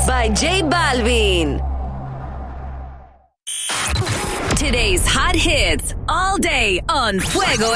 by J Balvin. Today's hot hits all day on Fuego